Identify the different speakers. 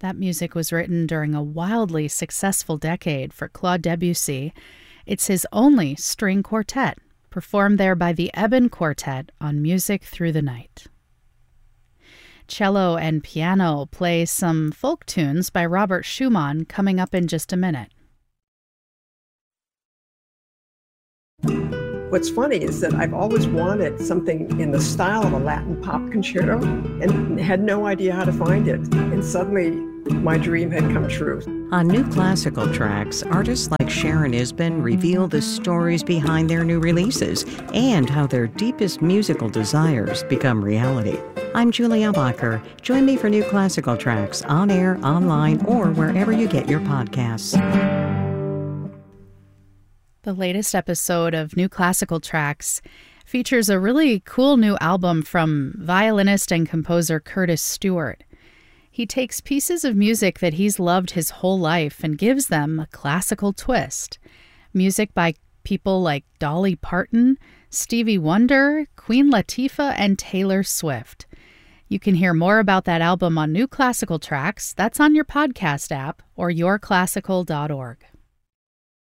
Speaker 1: That music was written during a wildly successful decade for Claude Debussy. It's his only string quartet, performed there by the Eben Quartet on Music Through the Night. Cello and piano play some folk tunes by Robert Schumann coming up in just a minute.
Speaker 2: What's funny is that I've always wanted something in the style of a Latin pop concerto and had no idea how to find it. And suddenly, my dream had come true.
Speaker 3: On New Classical Tracks, artists like Sharon Isbin reveal the stories behind their new releases and how their deepest musical desires become reality. I'm Julie Albacher. Join me for New Classical Tracks on air, online, or wherever you get your podcasts.
Speaker 1: The latest episode of New Classical Tracks features a really cool new album from violinist and composer Curtis Stewart. He takes pieces of music that he's loved his whole life and gives them a classical twist. Music by people like Dolly Parton, Stevie Wonder, Queen Latifah, and Taylor Swift. You can hear more about that album on New Classical Tracks. That's on your podcast app or yourclassical.org.